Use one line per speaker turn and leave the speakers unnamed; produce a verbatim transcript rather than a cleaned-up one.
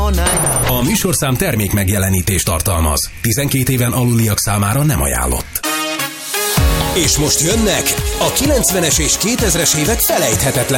all night.
A műsorszám termék megjelenítést tartalmaz. tizenkét éven aluliak számára nem ajánlott. És most jönnek a kilencvenes és kétezres évek felejthetetlen